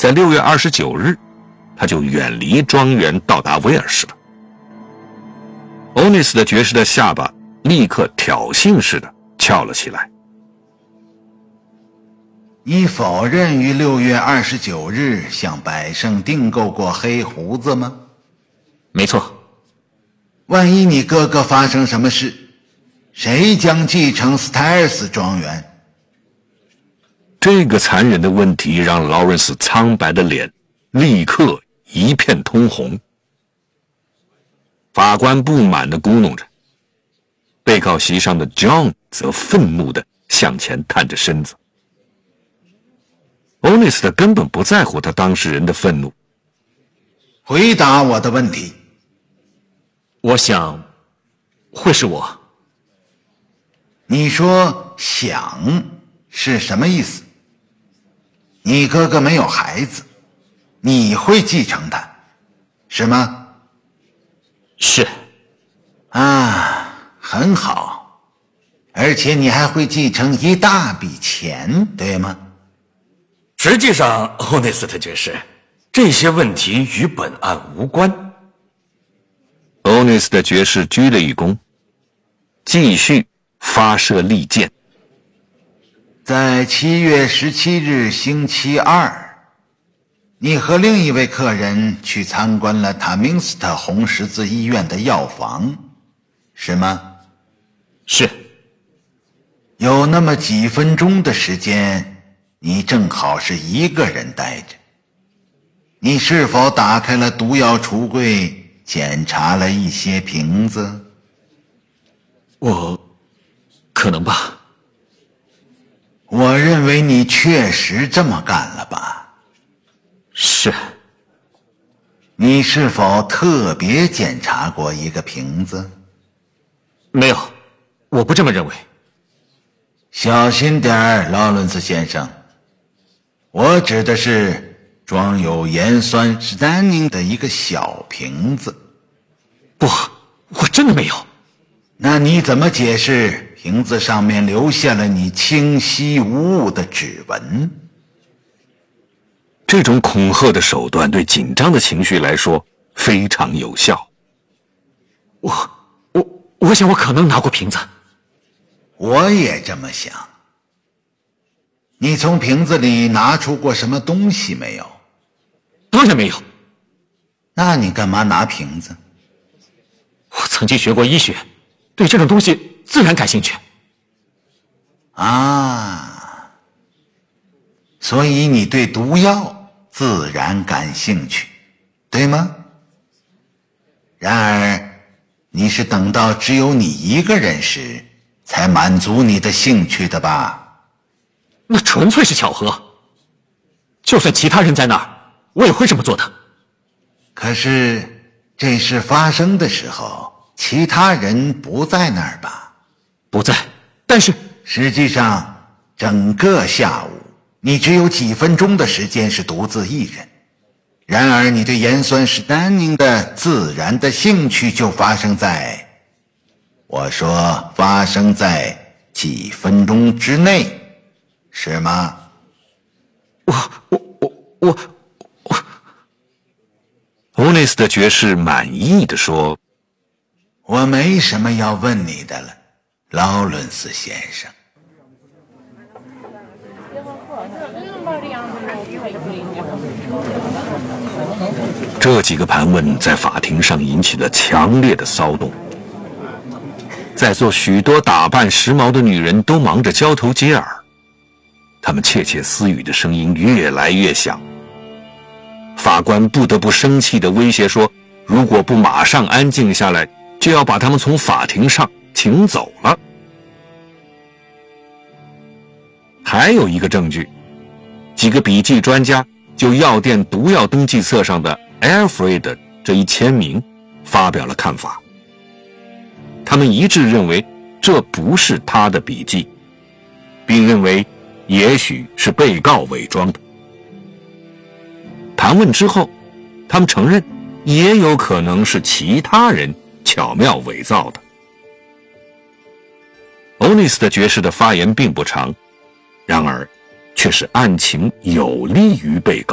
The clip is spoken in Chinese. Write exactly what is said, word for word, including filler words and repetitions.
在六月二十九日，他就远离庄园到达威尔士了。欧内斯特爵士的下巴立刻挑衅似的翘了起来。 你否认于六月二十九日向百胜订购过黑胡子吗？ 没错。 万一你哥哥发生什么事，谁将继承斯泰尔斯庄园？ 这个残忍的问题让劳伦斯苍白的脸立刻一片通红。法官不满地咕哝着，被告席上的 John 则愤怒地向前探着身子。欧内斯特根本不在乎他当事人的愤怒。 回答我的问题。 我想会是我。 你说想是什么意思？你哥哥没有孩子，你会继承他，是吗？ 是。 啊，很好。而且你还会继承一大笔钱，对吗？ 实际上，欧内斯特爵士，这些问题与本案无关。 欧内斯特爵士鞠了一躬，继续发射利箭。 在七月十七日星期二，你和另一位客人去参观了塔明斯特红十字医院的药房，是吗？ 是。 有那么几分钟的时间，你正好是一个人待着。你是否打开了毒药橱柜，检查了一些瓶子？ 我可能吧。 我认为你确实这么干了吧？ 是。 你是否特别检查过一个瓶子？ 没有，我不这么认为。 小心点儿，劳伦斯先生。我指的是装有盐酸史丹宁的一个小瓶子。 不，我真的没有。 那你怎么解释瓶子上面留下了你清晰无误的指纹？ 这种恐吓的手段对紧张的情绪来说非常有效。 我我我想我可能拿过瓶子。 我也这么想。你从瓶子里拿出过什么东西没有？ 当然没有。 那你干嘛拿瓶子？ 我曾经学过医学，对这种东西自然感兴趣。 啊，所以你对毒药自然感兴趣，对吗？然而，你是等到只有你一个人时，才满足你的兴趣的吧？ 那纯粹是巧合。就算其他人在那儿，我也会这么做的。 可是，这事发生的时候，其他人不在那儿吧？ 不在，但是实际上，整个下午，你只有几分钟的时间是独自一人。然而，你对盐酸史丹宁的自然的兴趣就发生在，我说发生在几分钟之内，是吗？ 我我我我我， 欧内斯特爵士满意地说：“ 我没什么要问你的了，劳伦斯先生。” 这几个盘问在法庭上引起了强烈的骚动。在座许多打扮时髦的女人都忙着交头接耳，她们窃窃私语的声音越来越响。法官不得不生气地威胁说，如果不马上安静下来，就要把他们从法庭上请走了。还有一个证据，几个笔记专家就药店毒药登记册上的 Alfred 这一签名发表了看法。他们一致认为这不是他的笔记，并认为也许是被告伪装的。盘问之后，他们承认也有可能是其他人巧妙伪造的。欧内斯特爵士的发言并不长，然而却是案情有利于被告。